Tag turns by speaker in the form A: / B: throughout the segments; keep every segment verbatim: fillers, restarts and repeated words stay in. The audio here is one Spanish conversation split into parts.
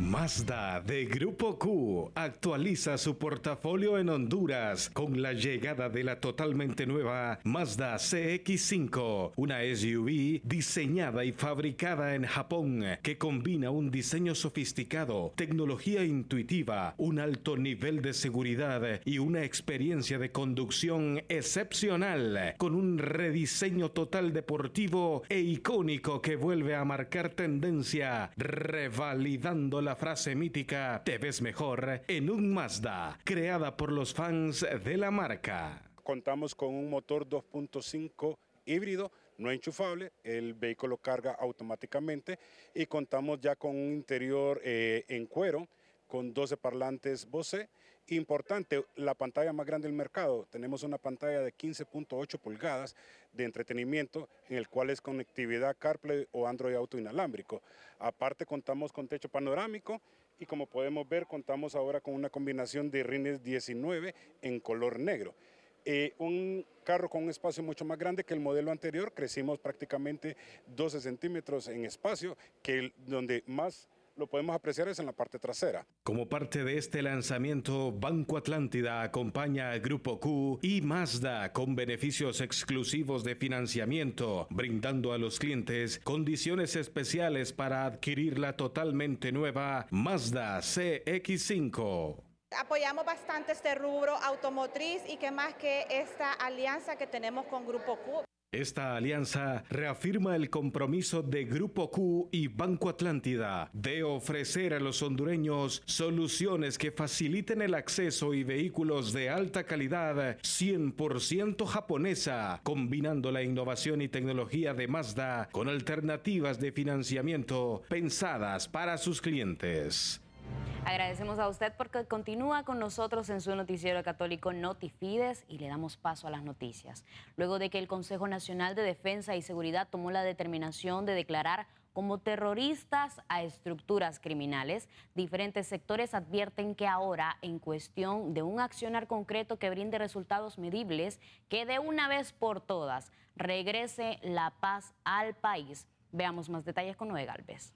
A: Mazda de Grupo Q actualiza su portafolio en Honduras con la llegada de la totalmente nueva Mazda C X cinco, una S U V diseñada y fabricada en Japón que combina un diseño sofisticado, tecnología intuitiva, un alto nivel de seguridad y una experiencia de conducción excepcional, con un rediseño total deportivo e icónico que vuelve a marcar tendencia, revalidando la frase mítica "te ves mejor en un Mazda", creada por los fans de la marca.
B: Contamos con un motor dos punto cinco híbrido, no enchufable, el vehículo carga automáticamente y contamos ya con un interior eh, en cuero con doce parlantes Bose. Importante, la pantalla más grande del mercado. Tenemos una pantalla de quince punto ocho pulgadas de entretenimiento en el cual es conectividad CarPlay o Android Auto inalámbrico. Aparte contamos con techo panorámico y como podemos ver contamos ahora con una combinación de rines diecinueve en color negro. Eh, un carro con un espacio mucho más grande que el modelo anterior, crecimos prácticamente doce centímetros en espacio, que el, donde más lo podemos apreciar es en la parte trasera.
A: Como parte de este lanzamiento, Banco Atlántida acompaña a Grupo Q y Mazda con beneficios exclusivos de financiamiento, brindando a los clientes condiciones especiales para adquirir la totalmente nueva Mazda C X cinco.
C: Apoyamos bastante este rubro automotriz y que más que esta alianza que tenemos con Grupo Q.
A: Esta alianza reafirma el compromiso de Grupo Q y Banco Atlántida de ofrecer a los hondureños soluciones que faciliten el acceso y vehículos de alta calidad cien por ciento japonesa, combinando la innovación y tecnología de Mazda con alternativas de financiamiento pensadas para sus clientes.
D: Agradecemos a usted porque continúa con nosotros en su noticiero católico Notifides y le damos paso a las noticias. Luego de que el Consejo Nacional de Defensa y Seguridad tomó la determinación de declarar como terroristas a estructuras criminales, diferentes sectores advierten que ahora, en cuestión de un accionar concreto que brinde resultados medibles, que de una vez por todas regrese la paz al país. Veamos más detalles con Noé Galvez.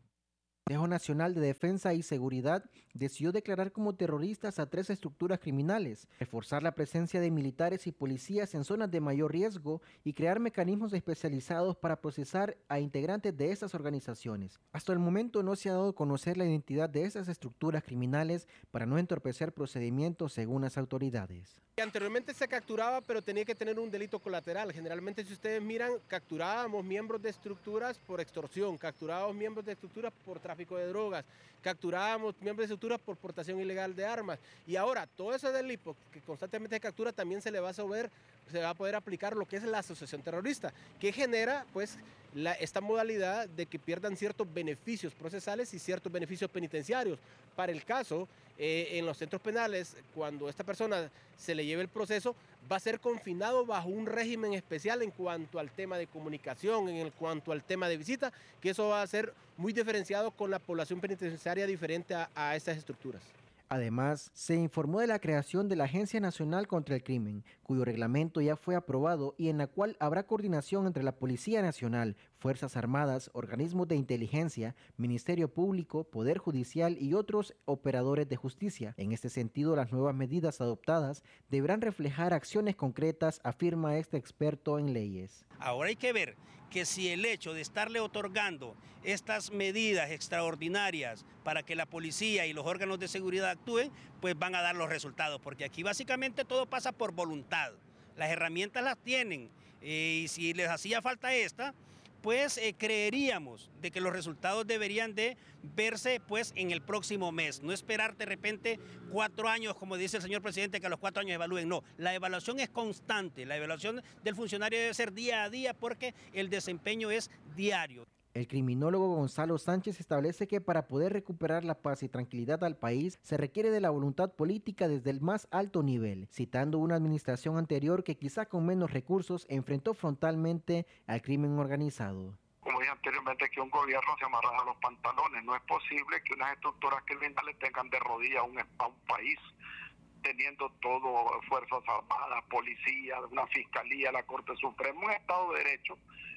E: El Consejo Nacional de Defensa y Seguridad decidió declarar como terroristas a tres estructuras criminales, reforzar la presencia de militares y policías en zonas de mayor riesgo y crear mecanismos especializados para procesar a integrantes de estas organizaciones. Hasta el momento no se ha dado a conocer la identidad de esas estructuras criminales para no entorpecer procedimientos según las autoridades.
F: Anteriormente se capturaba, pero tenía que tener un delito colateral. Generalmente, si ustedes miran, capturábamos miembros de estructuras por extorsión, capturábamos miembros de estructuras por tráfico de drogas, capturábamos miembros de estructuras por portación ilegal de armas. Y ahora, todo ese delito que constantemente se captura, también se le va a saber, se va a poder aplicar lo que es la asociación terrorista, que genera, pues, la, esta modalidad de que pierdan ciertos beneficios procesales y ciertos beneficios penitenciarios. Para el caso, eh, en los centros penales, cuando esta persona se le lleve el proceso, va a ser confinado bajo un régimen especial en cuanto al tema de comunicación, en cuanto al tema de visita, que eso va a ser muy diferenciado con la población penitenciaria diferente a, a estas estructuras.
E: Además, se informó de la creación de la Agencia Nacional contra el Crimen, cuyo reglamento ya fue aprobado y en la cual habrá coordinación entre la Policía Nacional, Fuerzas Armadas, organismos de inteligencia, Ministerio Público, Poder Judicial y otros operadores de justicia. En este sentido, las nuevas medidas adoptadas deberán reflejar acciones concretas, afirma este experto en leyes.
G: Ahora hay que ver que si el hecho de estarle otorgando estas medidas extraordinarias para que la policía y los órganos de seguridad actúen, pues van a dar los resultados, porque aquí básicamente todo pasa por voluntad. Las herramientas las tienen eh, y si les hacía falta esta, pues eh, creeríamos de que los resultados deberían de verse pues en el próximo mes, no esperar de repente cuatro años, como dice el señor presidente, que a los cuatro años evalúen. No, la evaluación es constante, la evaluación del funcionario debe ser día a día porque el desempeño es diario.
E: El criminólogo Gonzalo Sánchez establece que para poder recuperar la paz y tranquilidad al país se requiere de la voluntad política desde el más alto nivel, citando una administración anterior que quizá con menos recursos enfrentó frontalmente al crimen organizado.
H: Como dije anteriormente, que un gobierno se amarra los pantalones. No es posible que unas estructuras criminales tengan de rodillas un, a un país, teniendo todo, Fuerzas Armadas, policía, una fiscalía, la Corte Suprema, un Estado de Derecho,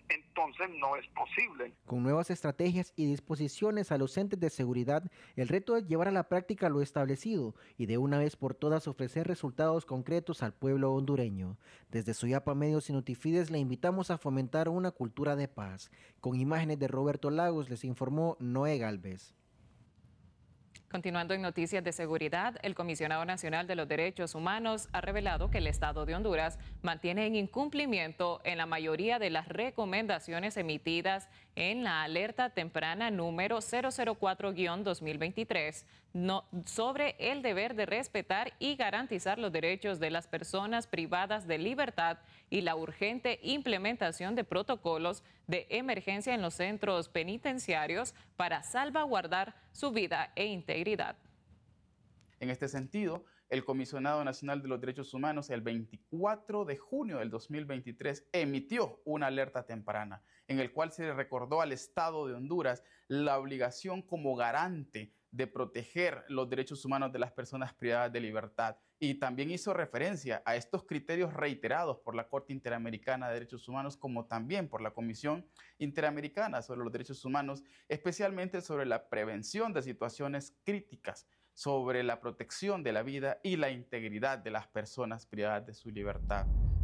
H: entonces no es posible.
E: Con nuevas estrategias y disposiciones a los entes de seguridad, el reto es llevar a la práctica lo establecido y de una vez por todas ofrecer resultados concretos al pueblo hondureño. Desde Soyapa Medios y Notifides le invitamos a fomentar una cultura de paz. Con imágenes de Roberto Lagos les informó Noé Galvez.
I: Continuando en noticias de seguridad, el Comisionado Nacional de los Derechos Humanos ha revelado que el Estado de Honduras mantiene en incumplimiento en la mayoría de las recomendaciones emitidas en la alerta temprana número cero cero cuatro guión dos mil veintitrés no, sobre el deber de respetar y garantizar los derechos de las personas privadas de libertad y la urgente implementación de protocolos de emergencia en los centros penitenciarios para salvaguardar su vida e integridad.
J: En este sentido, el Comisionado Nacional de los Derechos Humanos el veinticuatro de junio del dos mil veintitrés emitió una alerta temprana en el cual se le recordó al Estado de Honduras la obligación como garante de proteger los derechos humanos de las personas privadas de libertad, y también hizo referencia a estos criterios reiterados por la Corte Interamericana de Derechos Humanos como también por la Comisión Interamericana sobre los Derechos Humanos, especialmente sobre la prevención de situaciones críticas, sobre la protección de la vida y la integridad de las personas privadas de su libertad.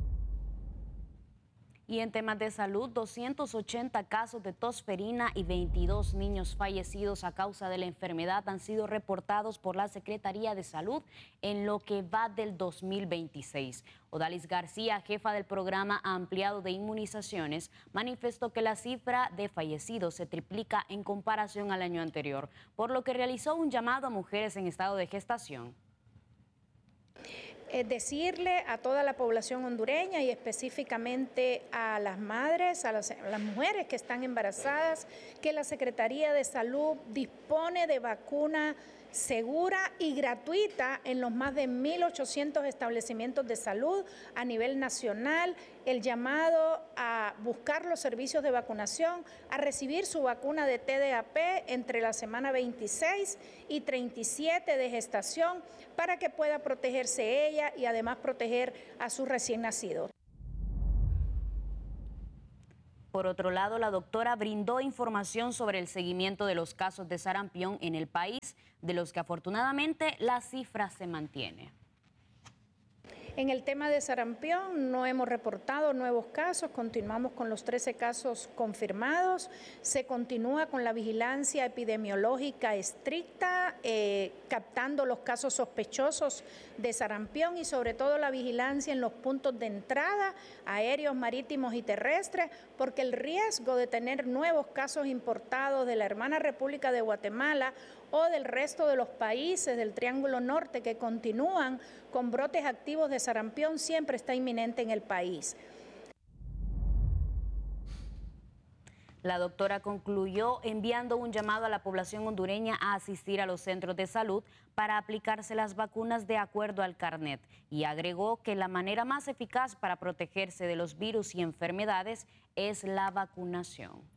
D: Y en temas de salud, doscientos ochenta casos de tosferina y veintidós niños fallecidos a causa de la enfermedad han sido reportados por la Secretaría de Salud en lo que va del dos mil veintiséis. Odalis García, jefa del programa ampliado de inmunizaciones, manifestó que la cifra de fallecidos se triplica en comparación al año anterior, por lo que realizó un llamado a mujeres en estado de gestación.
K: Es decirle a toda la población hondureña y específicamente a las madres, a las, a las mujeres que están embarazadas, que la Secretaría de Salud dispone de vacuna segura y gratuita en los más de mil ochocientos establecimientos de salud a nivel nacional. El llamado a buscar los servicios de vacunación, a recibir su vacuna de T D A P entre la semana veintiséis y treinta y siete de gestación para que pueda protegerse ella y además proteger a sus recién nacidos.
D: Por otro lado, la doctora brindó información sobre el seguimiento de los casos de sarampión en el país, de los que afortunadamente la cifra se mantiene.
K: En el tema de sarampión no hemos reportado nuevos casos, continuamos con los trece casos confirmados, se continúa con la vigilancia epidemiológica estricta, eh, captando los casos sospechosos de sarampión y sobre todo la vigilancia en los puntos de entrada, aéreos, marítimos y terrestres, porque el riesgo de tener nuevos casos importados de la hermana República de Guatemala o del resto de los países del Triángulo Norte que continúan con brotes activos de sarampión siempre está inminente en el país.
D: La doctora concluyó enviando un llamado a la población hondureña a asistir a los centros de salud para aplicarse las vacunas de acuerdo al carnet y agregó que la manera más eficaz para protegerse de los virus y enfermedades es la vacunación.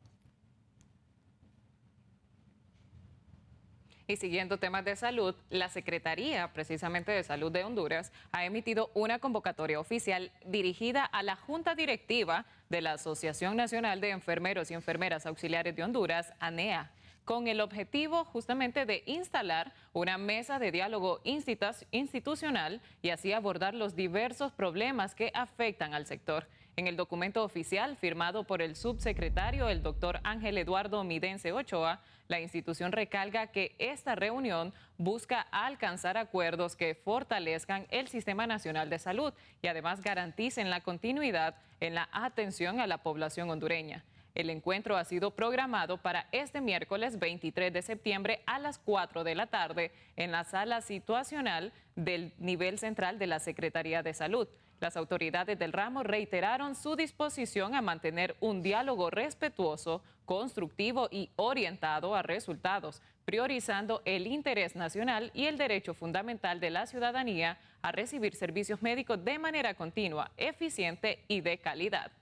I: Y siguiendo temas de salud, la Secretaría precisamente de Salud de Honduras ha emitido una convocatoria oficial dirigida a la Junta Directiva de la Asociación Nacional de Enfermeros y Enfermeras Auxiliares de Honduras, ANEA, con el objetivo justamente de instalar una mesa de diálogo institucional y así abordar los diversos problemas que afectan al sector. En el documento oficial firmado por el subsecretario, el doctor Ángel Eduardo Midense Ochoa, la institución recalca que esta reunión busca alcanzar acuerdos que fortalezcan el Sistema Nacional de Salud y además garanticen la continuidad en la atención a la población hondureña. El encuentro ha sido programado para este miércoles veintitrés de septiembre a las cuatro de la tarde en la sala situacional del nivel central de la Secretaría de Salud. Las autoridades del ramo reiteraron su disposición a mantener un diálogo respetuoso, constructivo y orientado a resultados, priorizando el interés nacional y el derecho fundamental de la ciudadanía a recibir servicios médicos de manera continua, eficiente y de calidad.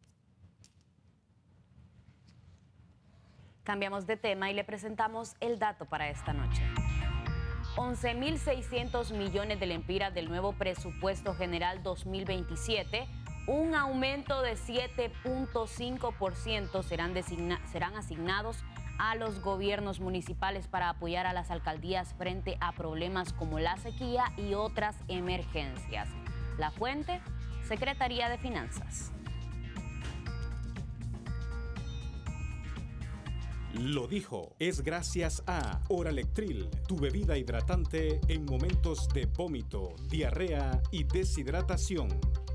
D: Cambiamos de tema y le presentamos el dato para esta noche. once mil seiscientos millones de lempiras del nuevo presupuesto general dos mil veintisiete Un aumento de siete punto cinco por ciento serán, designa- serán asignados a los gobiernos municipales para apoyar a las alcaldías frente a problemas como la sequía y otras emergencias. La fuente, Secretaría de Finanzas.
A: Lo dijo, es gracias a Oralectril, tu bebida hidratante en momentos de vómito, diarrea y deshidratación.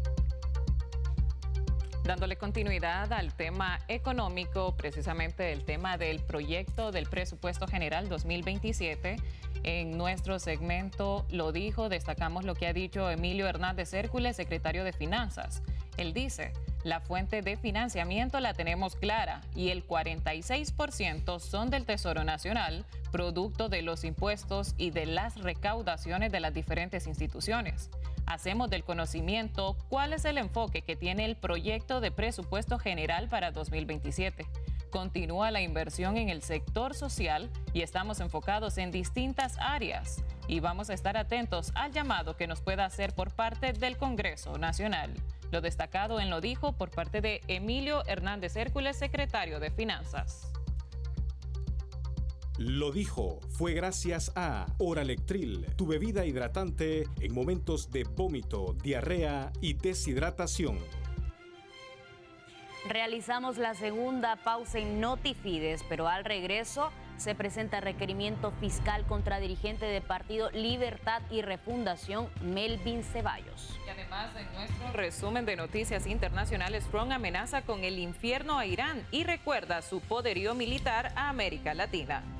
I: Dándole continuidad al tema económico, precisamente el tema del proyecto del presupuesto general dos mil veintisiete, en nuestro segmento Lo dijo, destacamos lo que ha dicho Emilio Hernández Hércules, secretario de Finanzas. Él dice, la fuente de financiamiento la tenemos clara y el cuarenta y seis por ciento son del Tesoro Nacional, producto de los impuestos y de las recaudaciones de las diferentes instituciones. Hacemos del conocimiento cuál es el enfoque que tiene el proyecto de presupuesto general para dos mil veintisiete. Continúa la inversión en el sector social y estamos enfocados en distintas áreas y vamos a estar atentos al llamado que nos pueda hacer por parte del Congreso Nacional. Lo destacado en Lo dijo por parte de Emilio Hernández Hércules, secretario de Finanzas.
A: Lo dijo, fue gracias a Oralectril, tu bebida hidratante en momentos de vómito, diarrea y deshidratación.
D: Realizamos la segunda pausa en Notifides, pero al regreso se presenta requerimiento fiscal contra dirigente de Partido Libertad y Refundación, Melvin Ceballos.
I: Y además, en nuestro resumen de noticias internacionales, Trump amenaza con el infierno a Irán y recuerda su poderío militar a América Latina.